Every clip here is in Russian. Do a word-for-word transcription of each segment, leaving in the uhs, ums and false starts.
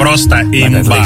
Просто имба.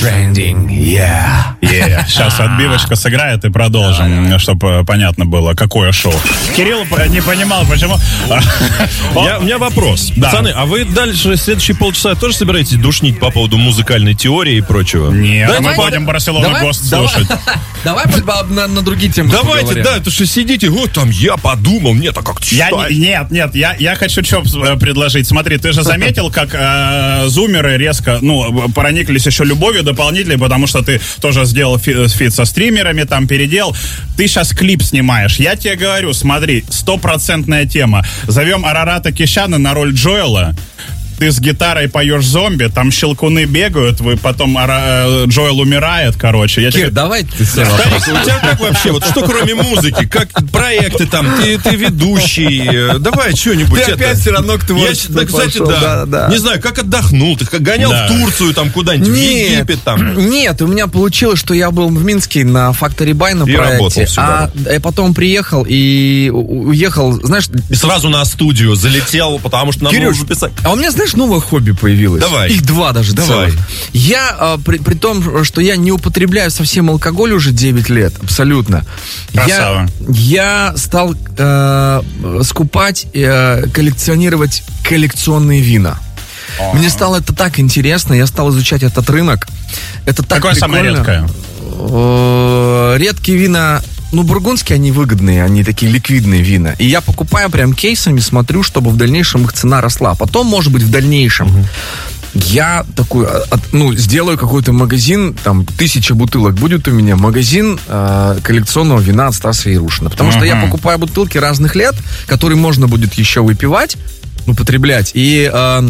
Yeah. Yeah. Сейчас отбивочка сыграет и продолжим, чтобы понятно было, какое шоу. Кирилл не понимал, почему... Я, у меня вопрос. Да. Пацаны, а вы дальше следующие полчаса тоже собираетесь душнить по поводу музыкальной теории и прочего? Нет, да, мы давай, будем Барселону давай, Гост давай, слушать. Давай на, на другие темы. Давайте, поговорим. да, это что сидите, вот там я подумал, нет, а как ты я считаешь? не, Нет, нет, я, я хочу что предложить. Смотри, ты же заметил, как э, зумеры резко, ну, прониклись еще любовью дополнительной, потому что ты тоже сделал фи- фит со стримерами, там переделал. Ты сейчас клип снимаешь. Я тебе говорю, смотри, стопроцентная тема. Зовем Арарата Кещяна на роль Джоэла. Ты с гитарой поешь зомби, там щелкуны бегают, вы потом Ара, Джоэл умирает, короче. Я Кир, тебе... давай ты Старик, у тебя как вообще, вот что кроме музыки, как проекты там, ты, ты ведущий, давай что-нибудь. Ты это... опять все равно к творчеству Я, да, кстати, пошел, да. да, да. Не знаю, как отдохнул, ты как гонял Да. в Турцию там куда-нибудь, в Египет там. Нет, у меня получилось, что я был в Минске на Factory Buy на И проекте, работал сюда. а я потом приехал и у- уехал, знаешь... И сразу на студию залетел, потому что нам Кирюш, нужно записать. а у меня, знаешь, новое хобби появилось. Давай. Их два даже Давай. целых. Я, а, при, при том, что я не употребляю совсем алкоголь уже девять лет, абсолютно. Красава. Я, я стал э, скупать, э, коллекционировать коллекционные вина. О. Мне стало это так интересно, я стал изучать этот рынок. Это так Какое самое прикольно. редкое? Э, Редкие вина, ну, бургундские, они выгодные, они такие ликвидные вина. И я покупаю прям кейсами, смотрю, чтобы в дальнейшем их цена росла. Потом, может быть, в дальнейшем я такой, от- ну, сделаю какой-то магазин, там, тысяча бутылок будет у меня, магазин э, коллекционного вина от Стаса Ярушина. Потому что я Мгм. покупаю бутылки разных лет, которые можно будет еще выпивать, употреблять. И... э,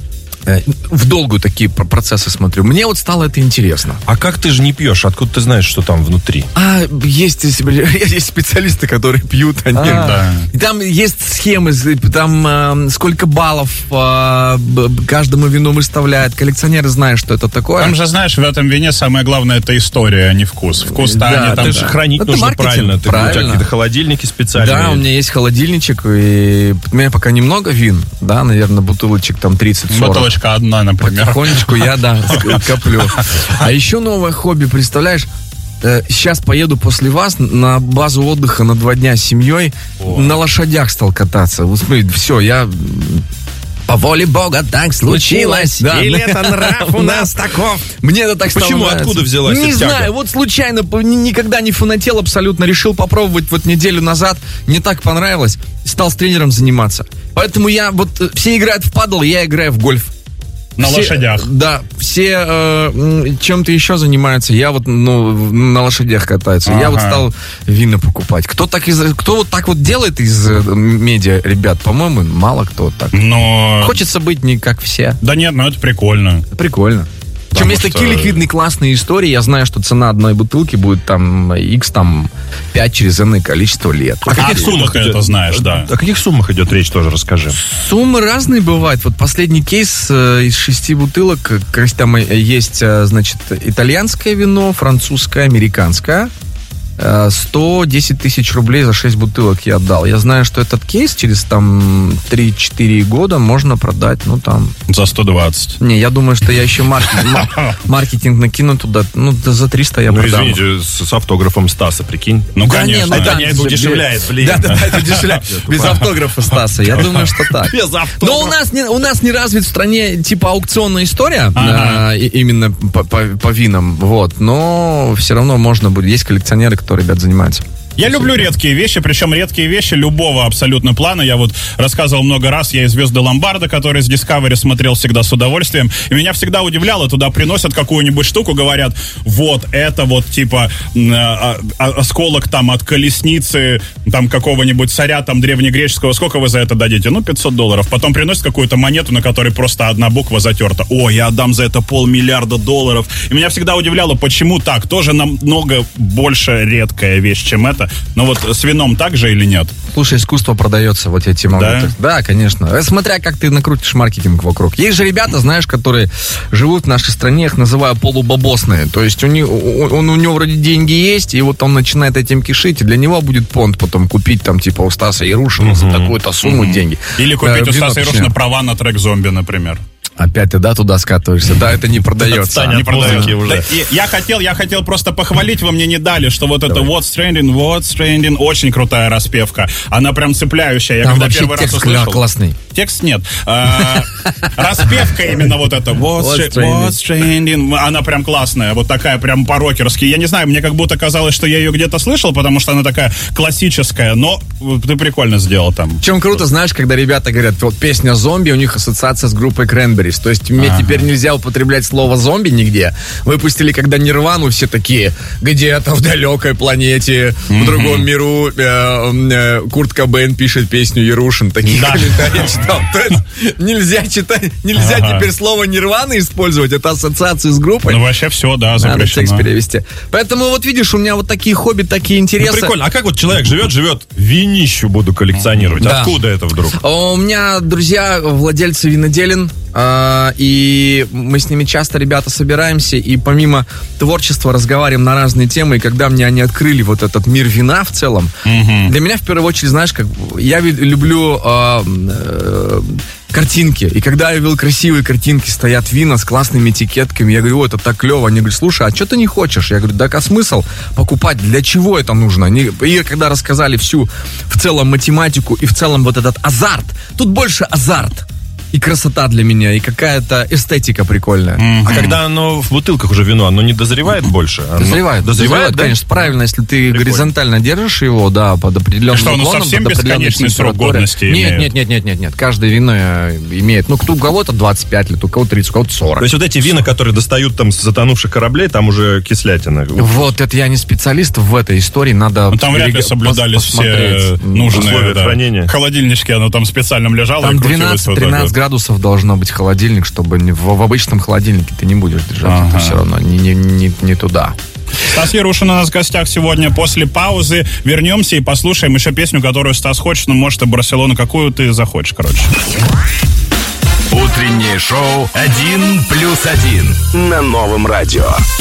э, в долгую такие пр- процессы смотрю. Мне вот стало это интересно. А как ты же не пьешь? Откуда ты знаешь, что там внутри? А есть, есть специалисты, которые пьют, они, А, да. И там есть схемы, там э, сколько баллов э, б- каждому вину выставляют. Коллекционеры знают, что это такое. Там же, знаешь, в этом вине самое главное это история, а не вкус. Вкус-то Да, они там... ты Ты же хранить Это нужно маркетинг, правильно. Ты, у тебя правильно. какие-то холодильники специальные. Да, у меня есть холодильничек, и у меня пока немного вин, да, наверное, бутылочек там тридцать-сорок. Бутылочка одна, например. Потихонечку я, да, ск- коплю. А еще новое хобби, представляешь? Э, Сейчас поеду после вас на базу отдыха на два дня с семьей. На лошадях стал кататься. Вот смотри, все, я... м, По воле Бога так случилось. Да. Или это нрав у нас таков. Мне это так стало Почему? нравиться. Откуда взялась Не эта тяга? знаю, вот случайно, п- ни- никогда не фанател абсолютно. Решил попробовать вот неделю назад. Мне так понравилось. Стал с тренером заниматься. Поэтому я вот... э, Все играют в падл, я играю в гольф. На Все- лошадях. Да, все э, м, чем-то еще занимаются. Я вот ну, в- на лошадях катаются. Я вот Ага. стал вина покупать. Кто так из, кто вот так вот делает из э, медиа, ребят, по-моему, мало кто вот так. Но... Хочется быть не как все. Да нет, ну это прикольно. Прикольно. Причем есть что- такие ликвидные классные истории. Я знаю, что цена одной бутылки будет там X там пять через энное количество лет. О каких Откуда суммах ты идет? это знаешь, да? О каких суммах идет речь, тоже расскажи. Суммы разные бывают. Вот последний кейс э, из шести бутылок, э, как раз там э, есть, э, значит, итальянское вино, французское, американское. Э, сто десять тысяч рублей за шесть бутылок я отдал. Я знаю, что этот кейс через там три-четыре года можно продать, ну там... За сто двадцать. Не, я думаю, что я еще маркетинг, ма- маркетинг накину туда, ну да за триста я Ну, продам. извините, с, с автографом Стаса, прикинь. Ну, Да конечно. не, ну Это да, не- это удешевляет, блин. Да, да, да, это удешевляет. Без автографа Стаса. Я думаю, что так. Без автографа. Но у нас не, у нас не развит в стране типа аукционная история, Ага. а, и- именно по, по- по винам, вот. Но все равно можно будет. Есть коллекционеры, которые, ребят, занимаются. Я люблю редкие вещи, причем редкие вещи любого абсолютно плана. Я вот рассказывал много раз, я и «Звезды Ломбарда», который с Discovery смотрел всегда с удовольствием. И меня всегда удивляло, туда приносят какую-нибудь штуку, говорят, вот это вот типа м, а, а, осколок там от колесницы, там какого-нибудь царя там древнегреческого. Сколько вы за это дадите? Ну, пятьсот долларов. Потом приносят какую-то монету, на которой просто одна буква затерта. О, я отдам за это полмиллиарда долларов. И меня всегда удивляло, почему так? Тоже намного больше редкая вещь, чем это. Но вот с вином так же или нет? Слушай, искусство продается, вот я тебе могу. Да? так- Да, конечно. Э, Смотря как ты накрутишь маркетинг вокруг. Есть же ребята, знаешь, которые живут в нашей стране, их называю полубабосные. То есть у, них, он, у него вроде деньги есть, и вот он начинает этим кишить, и для него будет понт потом купить там типа у Стаса Ярушина за такую-то сумму деньги. Или купить Э, у вино, Стаса точнее. Ярушина права на трек «Зомби», например. Опять ты, да, туда скатываешься? Да, это не продается. Отстань Не от продается. музыки уже. Да, и я хотел, я хотел просто похвалить, вы мне не дали, что вот это Давай. What's Trending, What's Trending, очень крутая распевка. Она прям цепляющая. Я Там когда вообще первый раз текст услышал... классный. Текст нет. А, Распевка именно вот эта. What's, What's Trending. What's Trending. Она прям классная. Вот такая прям по-рокерски. Я не знаю, мне как будто казалось, что я ее где-то слышал, потому что она такая классическая. Но ты прикольно сделал там. В чем круто, знаешь, когда ребята говорят, вот песня «Зомби», у них ассоциация с группой Cranberries. То есть мне Ага. теперь нельзя употреблять слово «зомби» нигде. Выпустили, когда Нирвану, все такие, где-то в далекой планете, в другом миру, э, э, Курт Кобейн пишет песню «Ярушин». Такие Да. комментарии читал. То есть нельзя читать, нельзя Ага. теперь слово «Нирвана» использовать. Это ассоциации с группой. Ну вообще все, да, Надо запрещено. текст перевести. Поэтому вот видишь, у меня вот такие хобби, такие Ну, интересы. прикольно. А как вот человек живет, живет, винищу буду коллекционировать? Да. Откуда это вдруг? У меня друзья, владельцы виноделин, э, и мы с ними часто, ребята, собираемся, и помимо творчества разговариваем на разные темы, и когда мне они открыли вот этот мир вина в целом, для меня в первую очередь, знаешь, как я ви- люблю э, э, картинки, и когда я видел красивые картинки, стоят вина с классными этикетками, я говорю, о, это так клево, они говорят, слушай, а что ты не хочешь? Я говорю, так а смысл покупать, для чего это нужно? Они, и когда рассказали всю в целом математику и в целом вот этот азарт, тут больше азарт и красота для меня, и какая-то эстетика прикольная. А когда оно в бутылках уже вино, оно не дозревает больше? Оно Дозревает, дозревает, да? конечно, правильно, если ты Прикольно. горизонтально держишь его, да, под определенным И что, оно уклоном, совсем под определенной бесконечный срок температурой. годности Нет, имеет? нет, нет, нет, нет, нет, каждое вино э, имеет, ну, кто- у кого-то двадцать пять лет, у кого-то тридцать, у кого-то сорок. То есть вот эти вина, которые достают там с затонувших кораблей, там уже кислятина. Вот, это я не специалист в этой истории, надо... Ну, там вряд ли перег- соблюдались пос- все посмотреть. нужные условия да, хранения. холодильнички, оно там специальным лежало Там и крутилось вот так двенадцать-тринадцать вот. градусов должно быть холодильник, чтобы не- в, в обычном холодильнике ты не будешь держать. Ага. Это все равно не, не, не, не туда. Стас Ярушин у нас в гостях сегодня. После паузы вернемся и послушаем еще песню, которую Стас хочет, ну, может, и Барселону, какую ты захочешь, короче. Утреннее шоу «Один плюс один» на Новом радио.